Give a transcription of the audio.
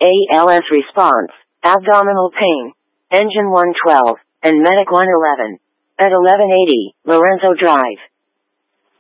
ALS response, abdominal pain, engine 112, and medic 111. At 1180, Lorenzo Drive.